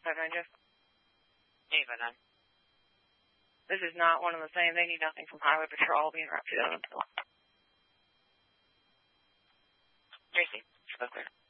859, Jeff. 859. This is not one and the same. They need nothing from Highway Patrol being route 2000. Tracy, spoke there.